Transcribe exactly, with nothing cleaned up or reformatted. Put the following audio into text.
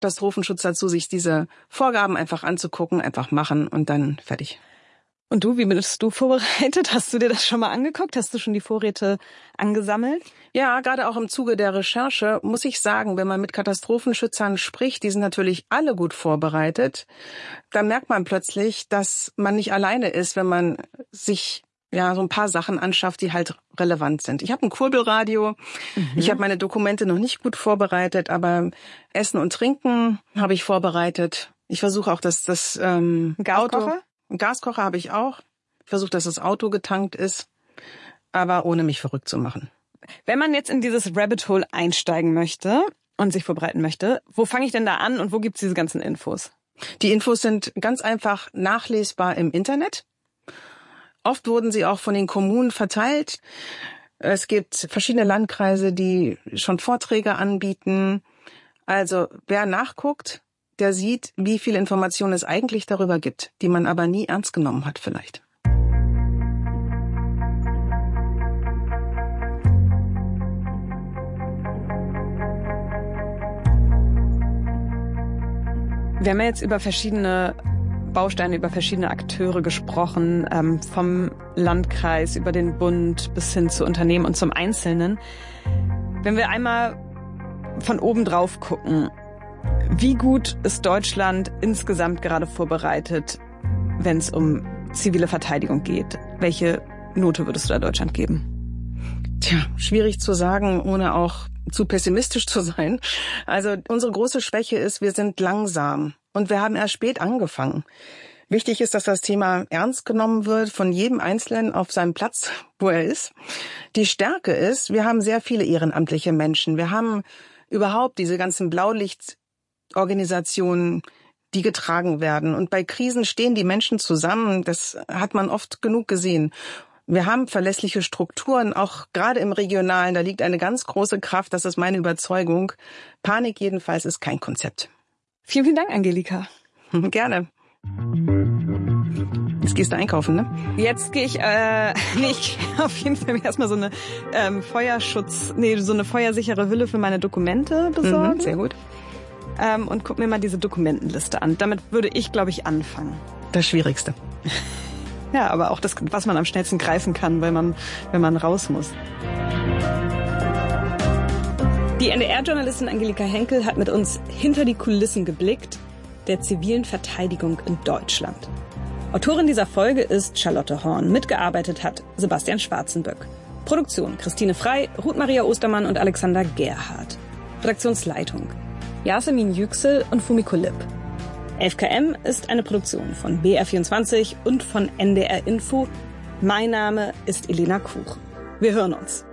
Katastrophenschutz dazu, sich diese Vorgaben einfach anzugucken, einfach machen und dann fertig. Und du, wie bist du vorbereitet? Hast du dir das schon mal angeguckt? Hast du schon die Vorräte angesammelt? Ja, gerade auch im Zuge der Recherche muss ich sagen, wenn man mit Katastrophenschützern spricht, die sind natürlich alle gut vorbereitet, dann merkt man plötzlich, dass man nicht alleine ist, wenn man sich ja so ein paar Sachen anschafft, die halt relevant sind. Ich habe ein Kurbelradio, mhm. ich habe meine Dokumente noch nicht gut vorbereitet, aber Essen und Trinken habe ich vorbereitet. Ich versuche auch, dass das ähm, Gaskocher? Auto... Einen Gaskocher habe ich auch. Ich versuche, dass das Auto getankt ist, aber ohne mich verrückt zu machen. Wenn man jetzt in dieses Rabbit Hole einsteigen möchte und sich vorbereiten möchte, wo fange ich denn da an und wo gibt's diese ganzen Infos? Die Infos sind ganz einfach nachlesbar im Internet. Oft wurden sie auch von den Kommunen verteilt. Es gibt verschiedene Landkreise, die schon Vorträge anbieten. Also wer nachguckt, der sieht, wie viel Information es eigentlich darüber gibt, die man aber nie ernst genommen hat vielleicht. Wir haben ja jetzt über verschiedene Bausteine, über verschiedene Akteure gesprochen, ähm, vom Landkreis über den Bund bis hin zu Unternehmen und zum Einzelnen. Wenn wir einmal von oben drauf gucken, wie gut ist Deutschland insgesamt gerade vorbereitet, wenn es um zivile Verteidigung geht? Welche Note würdest du da Deutschland geben? Tja, schwierig zu sagen, ohne auch zu pessimistisch zu sein. Also unsere große Schwäche ist, wir sind langsam und wir haben erst spät angefangen. Wichtig ist, dass das Thema ernst genommen wird von jedem Einzelnen auf seinem Platz, wo er ist. Die Stärke ist, wir haben sehr viele ehrenamtliche Menschen. Wir haben überhaupt diese ganzen Blaulicht Organisationen, die getragen werden. Und bei Krisen stehen die Menschen zusammen. Das hat man oft genug gesehen. Wir haben verlässliche Strukturen, auch gerade im Regionalen. Da liegt eine ganz große Kraft. Das ist meine Überzeugung. Panik jedenfalls ist kein Konzept. Vielen, vielen Dank, Angelika. Gerne. Jetzt gehst du einkaufen, ne? Jetzt gehe ich, äh, nee, ich gehe auf jeden Fall erstmal so eine ähm, Feuerschutz, nee, so eine feuersichere Hülle für meine Dokumente besorgen. Mhm, sehr gut. Ähm, und guck mir mal diese Dokumentenliste an. Damit würde ich, glaube ich, anfangen. Das Schwierigste. Ja, aber auch das, was man am schnellsten greifen kann, wenn man, wenn man raus muss. Die N D R-Journalistin Angelika Henkel hat mit uns hinter die Kulissen geblickt der zivilen Verteidigung in Deutschland. Autorin dieser Folge ist Charlotte Horn. Mitgearbeitet hat Sebastian Schwarzenböck. Produktion Christine Frey, Ruth Maria Ostermann und Alexander Gerhardt. Redaktionsleitung Yasemin Yüksel und Fumiko Lipp. elf K M ist eine Produktion von B R vierundzwanzig und von N D R Info. Mein Name ist Elena Kuch. Wir hören uns.